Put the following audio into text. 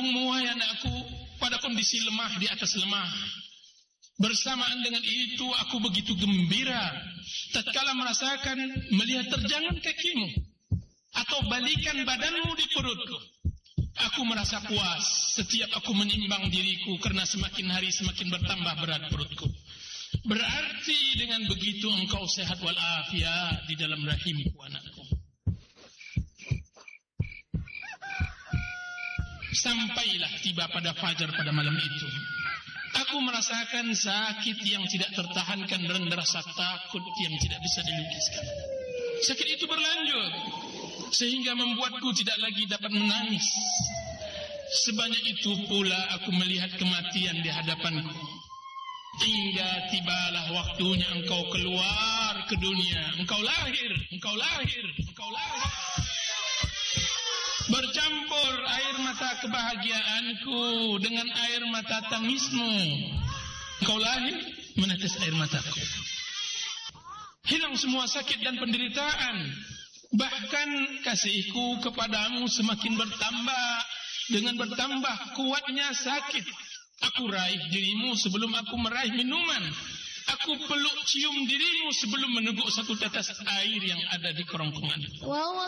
kandungmu, wahai anakku, pada kondisi lemah di atas lemah. Bersamaan dengan itu aku begitu gembira tatkala melihat terjangan kakimu atau balikan badanmu di perutku. Aku merasa puas setiap aku menimbang diriku, karena semakin hari semakin bertambah berat perutku. Berarti dengan begitu engkau sehat walafiat di dalam rahimku, anakku. Sampailah tiba pada fajar pada malam itu. Aku merasakan sakit yang tidak tertahankan dan rasa takut yang tidak bisa dilukiskan. Sakit itu berlanjut sehingga membuatku tidak lagi dapat menangis. Sebanyak itu pula aku melihat kematian di hadapanku. Hingga tibalah waktunya engkau keluar ke dunia. Engkau lahir. Bercampur air mata kebahagiaanku dengan air mata tangismu. Engkau lahir, menetes air mataku. Hilang semua sakit dan penderitaan. Bahkan kasihku kepadamu semakin bertambah. Dengan bertambah kuatnya sakit, aku raih dirimu sebelum aku meraih minuman. Aku peluk cium dirimu sebelum meneguk satu tetes air yang ada di kerongkongan.